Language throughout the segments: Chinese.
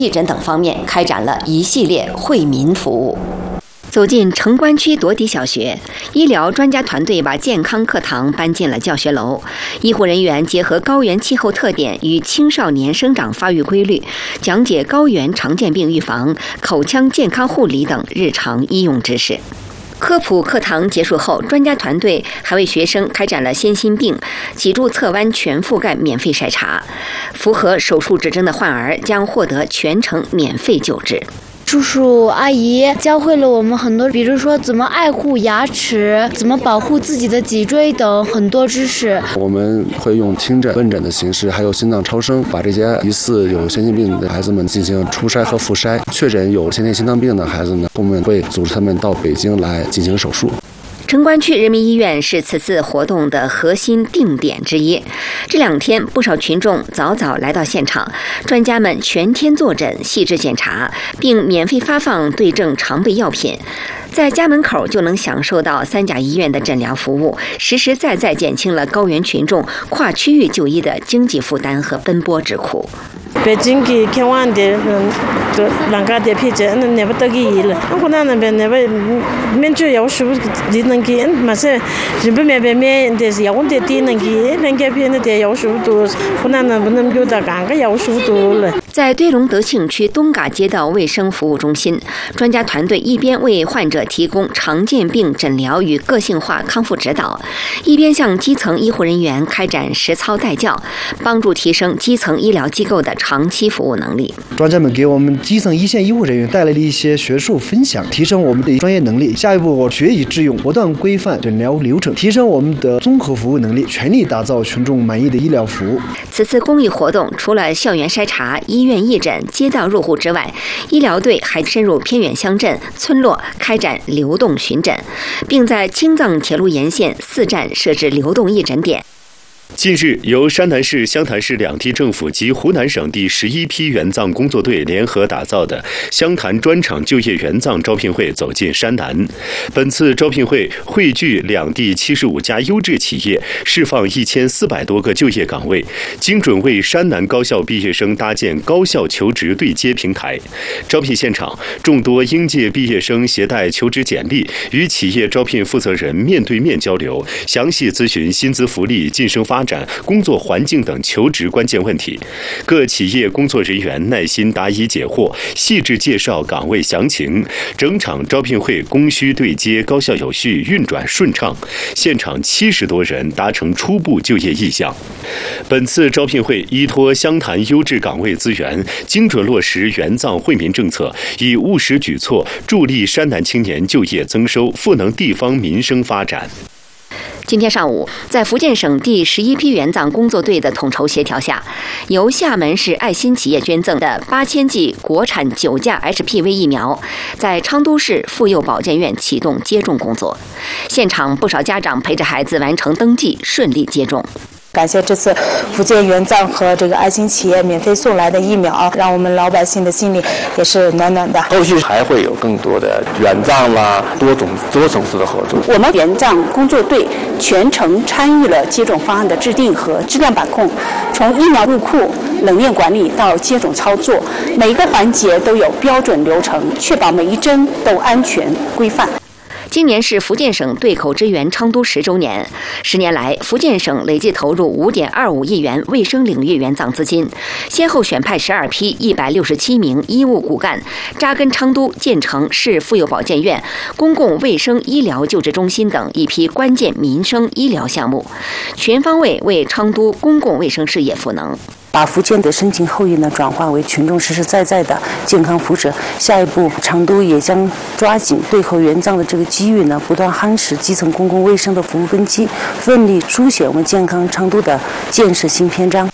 义诊等方面开展了一系列惠民服务。走进城关区铎底小学，医疗专家团队把健康课堂搬进了教学楼。医护人员结合高原气候特点与青少年生长发育规律，讲解高原常见病预防、口腔健康护理等日常医用知识。科普课堂结束后，专家团队还为学生开展了先心病、脊柱侧弯全覆盖免费筛查。符合手术指征的患儿将获得全程免费救治。 叔叔阿姨教会了我们很多，比如说怎么爱护牙齿，怎么保护自己的脊椎等很多知识。 我们会用听诊、问诊的形式，还有心脏超声，把这些疑似有先心病的孩子们进行初筛和复筛。确诊有先天心脏病的孩子呢，我们会组织他们到北京来进行手术。 城关区人民医院是此次活动的核心定点之一。这2天，不少群众早早来到现场，专家们全天坐诊、细致检查，并免费发放对症常备药品。在家门口就能享受到3甲医院的诊疗服务，实实在在减轻了高原群众跨区域就医的经济负担和奔波之苦。 北京给看完的，人家的批准，那不得给了。我那边那边免就有时你能给，马上日本那边的是要的地能给，人家边的有时多，我那不能有的干个有时多了。 在堆龙德庆区东嘎街道卫生服务中心，专家团队一边为患者提供常见病诊疗与个性化康复指导，一边向基层医护人员开展实操带教，帮助提升基层医疗机构的长期服务能力。 专家们给我们基层一线医护人员带来了一些学术分享，提升我们的专业能力。下一步，我学以致用，不断规范诊疗流程，提升我们的综合服务能力，全力打造群众满意的医疗服务。 此次公益活动除了校园筛查、医院义诊、街道入户之外，医疗队还深入偏远乡镇、村落开展流动巡诊，并在青藏铁路沿线4站设置流动义诊点。 近日，由山南市、湘潭市两地政府及湖南省第11批援藏工作队联合打造的湘潭专场就业援藏招聘会走进山南。本次招聘会汇聚两地75家优质企业，释放1400多个就业岗位，精准为山南高校毕业生搭建高校求职对接平台。招聘现场，众多应届毕业生携带求职简历，与企业招聘负责人面对面交流，详细咨询薪资福利、晋升发展、工作环境等求职关键问题。各企业工作人员耐心答疑解惑，细致介绍岗位详情，整场招聘会供需对接高效有序，运转顺畅。现场70多人达成初步就业意向。本次招聘会依托湘潭优质岗位资源，精准落实援藏惠民政策，以务实举措助力山南青年就业增收，赋能地方民生发展。 今天上午，在福建省第11批援藏工作队的统筹协调下，由厦门市爱心企业捐赠的8000剂国产9价 HPV 疫苗，在昌都市妇幼保健院启动接种工作。现场不少家长陪着孩子完成登记，顺利接种。 感谢这次福建援藏和这个爱心企业免费送来的疫苗，让我们老百姓的心里也是暖暖的。 后续还会有更多的援藏啦，多层次的合作。 我们援藏工作队全程参与了接种方案的制定和质量把控，从疫苗入库、冷链管理到接种操作，每一个环节都有标准流程，确保每一针都安全规范。 今年是福建省对口支援昌都10周年，10年来，福建省累计投入5.25亿元卫生领域援藏资金，先后选派12批167名医务骨干，扎根昌都建成市妇幼保健院、公共卫生医疗救治中心等一批关键民生医疗项目，全方位为昌都公共卫生事业赋能。 把福建的深情厚谊呢转化为群众实实在在的健康福祉。下一步，昌都也将抓紧对口援藏的这个机遇呢，不断夯实基层公共卫生的服务根基，奋力书写我们健康昌都的建设新篇章。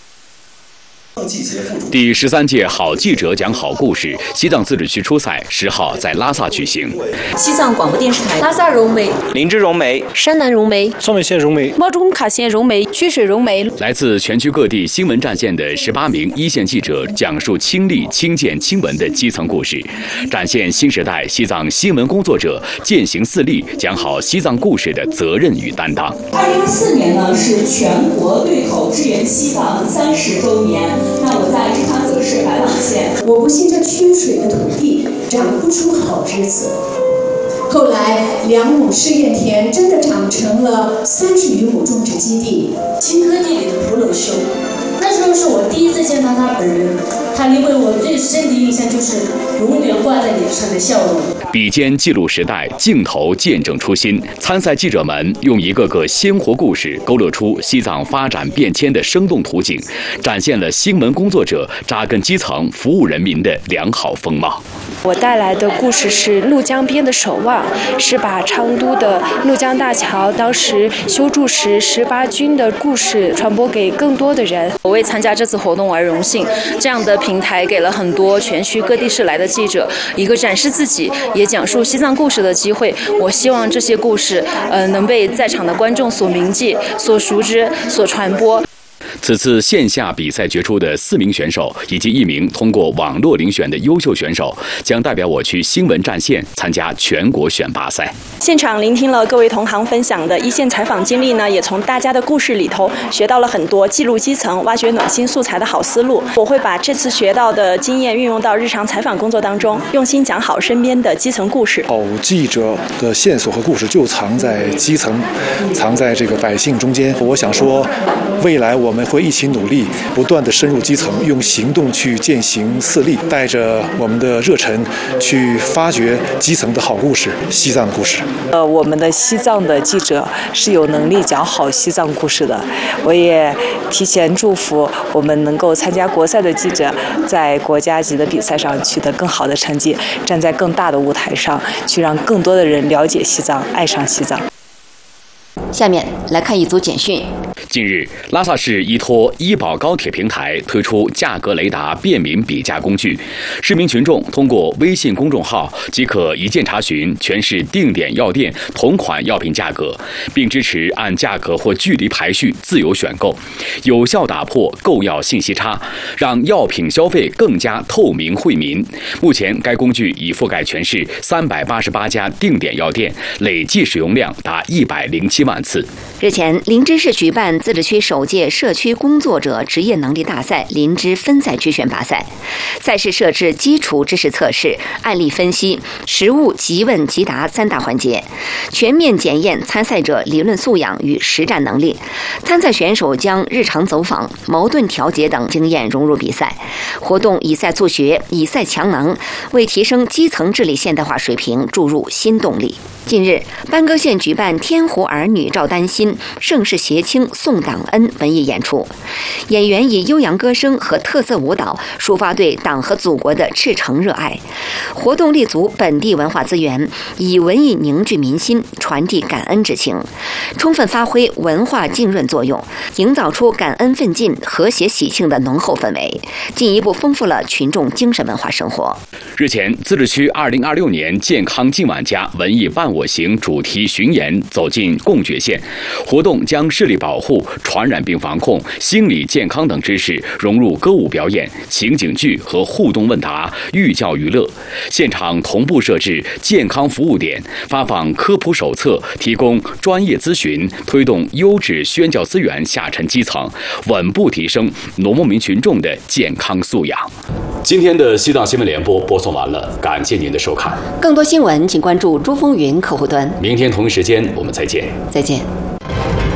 第13届好记者讲好故事西藏自治区初赛10号在拉萨举行。 西藏广播电视台、拉萨融媒、 林芝融媒、 山南融媒、 双美县融媒、 莫中卡县融媒、曲水融媒， 来自全区各地新闻战线的18名一线记者讲述亲历亲见亲闻的基层故事，展现新时代西藏新闻工作者践行4力讲好西藏故事的责任与担当。 2014年呢是全国对口支援西藏30周年，那我在这场走是白马线。我不信这缺水的土地长不出好枝子。后来2亩试验田真的长成了30余亩种植基地。 青稞地里的蒲柳秀，那时候是我第一次见到他本人，他留给我最深的印象就是永远挂在脸上的笑容。 笔尖记录时代，镜头见证初心。参赛记者们用一个个鲜活故事，勾勒出西藏发展变迁的生动图景，展现了新闻工作者扎根基层、服务人民的良好风貌。 我带来的故事是怒江边的守望，是把昌都的怒江大桥当时修筑时18军的故事传播给更多的人。 我为参加这次活动而荣幸，这样的平台给了很多全区各地市来的记者一个展示自己也讲述西藏故事的机会。我希望这些故事能被在场的观众所铭记、所熟知、所传播。 此次线下比赛决出的4名选手，以及1名通过网络遴选的优秀选手，将代表我区新闻战线参加全国选拔赛。 现场聆听了各位同行分享的一线采访经历呢，也从大家的故事里头学到了很多记录基层、挖掘暖心素材的好思路。我会把这次学到的经验运用到日常采访工作当中，用心讲好身边的基层故事。 好记者的线索和故事就藏在基层，藏在这个百姓中间。我想说，未来我们会一起努力，不断地深入基层，用行动去践行4力，带着我们的热忱去发掘基层的好故事，西藏故事。 我们的西藏的记者是有能力讲好西藏故事的。我也提前祝福我们能够参加国赛的记者，在国家级的比赛上取得更好的成绩，站在更大的舞台上，去让更多的人了解西藏，爱上西藏。 下面来看一组简讯。 近日，拉萨市依托医保高铁平台推出价格雷达便民比价工具，市民群众通过微信公众号即可一键查询全市定点药店同款药品价格，并支持按价格或距离排序自由选购，有效打破购药信息差，让药品消费更加透明惠民。目前，该工具已覆盖全市388家定点药店，累计使用量达107万次。 日前，林芝市举办自治区首届社区工作者职业能力大赛林芝分赛区选拔赛。赛事设置基础知识测试、案例分析、实务即问即答3大环节，全面检验参赛者理论素养与实战能力。参赛选手将日常走访、矛盾调解等经验融入比赛。活动以赛促学，以赛强能，为提升基层治理现代化水平注入新动力。近日，班戈县举办天湖儿女赵丹心、盛世协清送党恩文艺演出，演员以悠扬歌声和特色舞蹈抒发对党和祖国的赤诚热爱。活动立足本地文化资源，以文艺凝聚民心，传递感恩之情，充分发挥文化浸润作用，营造出感恩奋进、和谐喜庆的浓厚氛围，进一步丰富了群众精神文化生活。 日前，自治区2026年健康今晚家文艺伴我行主题巡演走进贡觉县，活动将视力保护、传染病防控、心理健康等知识融入歌舞表演、情景剧和互动问答、寓教于乐。现场同步设置健康服务点，发放科普手册，提供专业咨询，推动优质宣教资源下沉基层，稳步提升农牧民群众的健康素养。今天的西藏新闻联播播送完了，感谢您的收看。 更多新闻请关注珠峰云客户端。 明天同一时间我们再见。 再见。